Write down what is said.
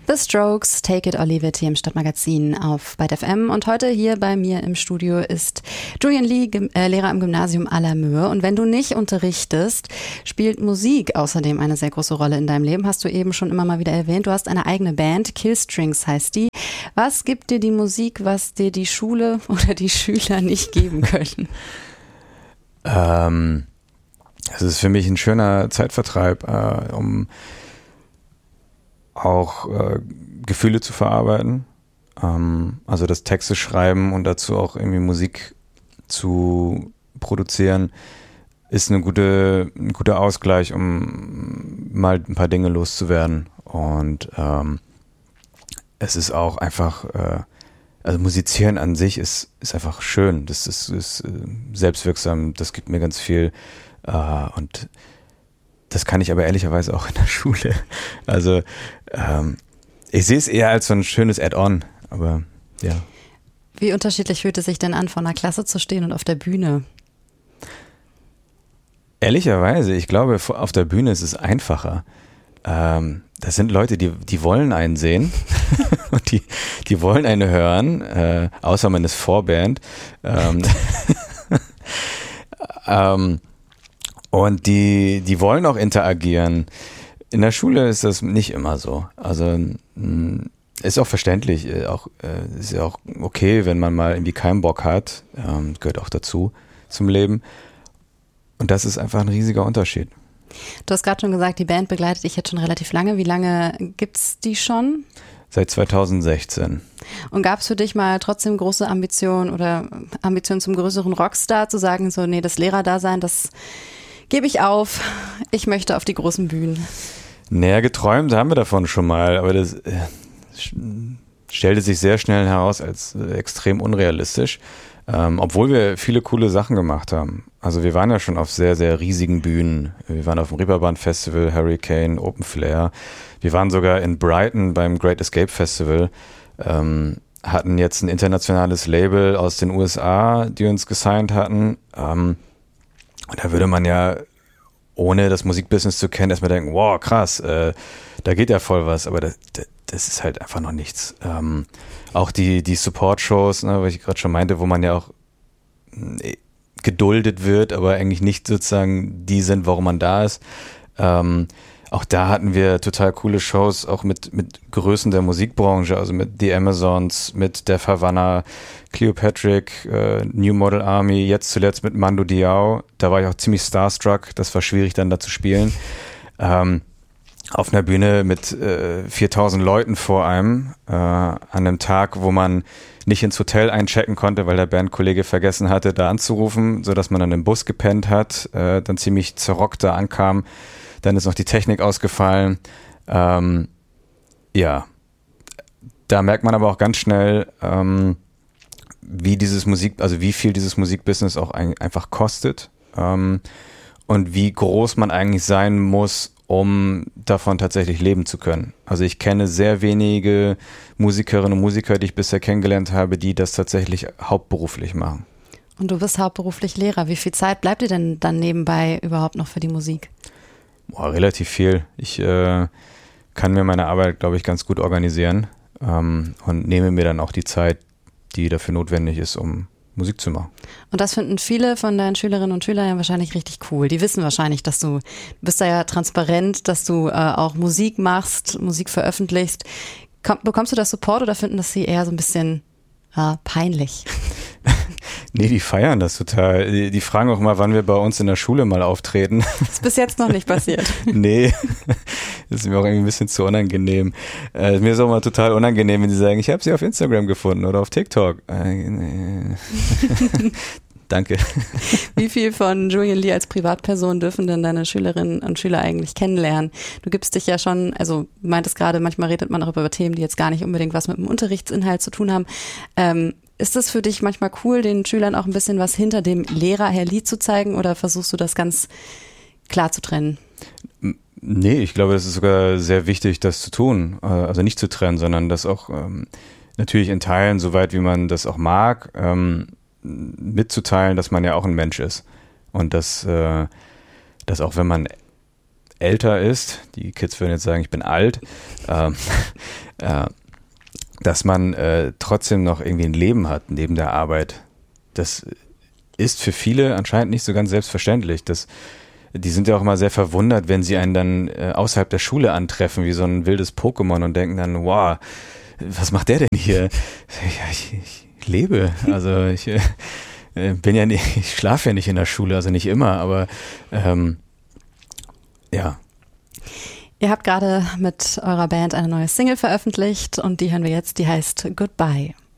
The Strokes, Take It or Leave It hier im Stadtmagazin auf Byte FM. Und heute hier bei mir im Studio ist Julian Lee, Lehrer am Gymnasium Allermöhe. Und wenn du nicht unterrichtest, spielt Musik außerdem eine sehr große Rolle in deinem Leben. Hast du eben schon immer mal wieder erwähnt. Du hast eine eigene Band, Killstrings heißt die. Was gibt dir die Musik, was dir die Schule oder die Schüler nicht geben können? Es ist für mich ein schöner Zeitvertreib, um auch Gefühle zu verarbeiten, also das Texte schreiben und dazu auch irgendwie Musik zu produzieren, ist ein guter Ausgleich, um mal ein paar Dinge loszuwerden. Und es ist auch einfach, also Musizieren an sich ist einfach schön, das ist selbstwirksam, das gibt mir ganz viel und das kann ich aber ehrlicherweise auch in der Schule. Also ich sehe es eher als so ein schönes Add-on, aber ja. Wie unterschiedlich fühlt es sich denn an, vor einer Klasse zu stehen und auf der Bühne? Ehrlicherweise, ich glaube, auf der Bühne ist es einfacher. Das sind Leute, die wollen einen sehen und die wollen einen hören, außer man ist Vorband. Und die wollen auch interagieren. In der Schule ist das nicht immer so. Also ist auch verständlich. Ist ja auch okay, wenn man mal irgendwie keinen Bock hat. Gehört auch dazu zum Leben. Und das ist einfach ein riesiger Unterschied. Du hast gerade schon gesagt, die Band begleitet dich jetzt schon relativ lange. Wie lange gibt's die schon? Seit 2016. Und gab es für dich mal trotzdem große Ambitionen oder Ambitionen zum größeren Rockstar, zu sagen, so, nee, das Lehrerdasein, das gebe ich auf, ich möchte auf die großen Bühnen? Naja, geträumt haben wir davon schon mal, aber das stellte sich sehr schnell heraus als extrem unrealistisch, obwohl wir viele coole Sachen gemacht haben. Also wir waren ja schon auf sehr, sehr riesigen Bühnen. Wir waren auf dem Reeperbahn Festival, Hurricane, Open Flair. Wir waren sogar in Brighton beim Great Escape Festival, hatten jetzt ein internationales Label aus den USA, die uns gesigned hatten. Und da würde man ja, ohne das Musikbusiness zu kennen, erstmal denken, wow, krass, da geht ja voll was, aber das ist halt einfach noch nichts. Auch die Support-Shows, ne, was ich gerade schon meinte, wo man ja auch geduldet wird, aber eigentlich nicht sozusagen die sind, warum man da ist. Auch da hatten wir total coole Shows, auch mit Größen der Musikbranche, also mit The Amazons, mit Def Havana, Cleopatrick, New Model Army, jetzt zuletzt mit Mando Diao. Da war ich auch ziemlich starstruck, das war schwierig dann da zu spielen. Auf einer Bühne mit 4000 Leuten vor einem, an einem Tag, wo man nicht ins Hotel einchecken konnte, weil der Bandkollege vergessen hatte, da anzurufen, sodass man dann im Bus gepennt hat, dann ziemlich zerrockt da ankam. Dann ist noch die Technik ausgefallen. Ja, da merkt man aber auch ganz schnell, wie viel dieses Musikbusiness auch einfach kostet und wie groß man eigentlich sein muss, um davon tatsächlich leben zu können. Also ich kenne sehr wenige Musikerinnen und Musiker, die ich bisher kennengelernt habe, die das tatsächlich hauptberuflich machen. Und du bist hauptberuflich Lehrer. Wie viel Zeit bleibt dir denn dann nebenbei überhaupt noch für die Musik? Relativ viel. Ich kann mir meine Arbeit, glaube ich, ganz gut organisieren und nehme mir dann auch die Zeit, die dafür notwendig ist, um Musik zu machen. Und das finden viele von deinen Schülerinnen und Schülern ja wahrscheinlich richtig cool. Die wissen wahrscheinlich, dass du bist da ja transparent, dass du auch Musik machst, Musik veröffentlichst. Bekommst du das Support oder finden das sie eher so ein bisschen peinlich? Nee, die feiern das total. Die fragen auch mal, wann wir bei uns in der Schule mal auftreten. Das ist bis jetzt noch nicht passiert. Nee, das ist mir auch irgendwie ein bisschen zu unangenehm. Mir ist auch mal total unangenehm, wenn sie sagen, ich habe sie auf Instagram gefunden oder auf TikTok. Danke. Wie viel von Julian Lee als Privatperson dürfen denn deine Schülerinnen und Schüler eigentlich kennenlernen? Du gibst dich ja schon, also du meintest gerade, manchmal redet man auch über Themen, die jetzt gar nicht unbedingt was mit dem Unterrichtsinhalt zu tun haben. Ist es für dich manchmal cool, den Schülern auch ein bisschen was hinter dem Lehrer Herr Lee zu zeigen oder versuchst du das ganz klar zu trennen? Nee, ich glaube, es ist sogar sehr wichtig, das zu tun. Also nicht zu trennen, sondern das auch natürlich in Teilen, soweit wie man das auch mag, mitzuteilen, dass man ja auch ein Mensch ist. Und dass auch wenn man älter ist, die Kids würden jetzt sagen, ich bin alt, dass man trotzdem noch irgendwie ein Leben hat neben der Arbeit. Das ist für viele anscheinend nicht so ganz selbstverständlich. Die sind ja auch immer sehr verwundert, wenn sie einen dann außerhalb der Schule antreffen, wie so ein wildes Pokémon und denken dann, wow, was macht der denn hier? Ja, ich lebe, also ich ich schlafe ja nicht in der Schule, also nicht immer, aber ja. Ihr habt gerade mit eurer Band eine neue Single veröffentlicht und die hören wir jetzt, die heißt Goodbye.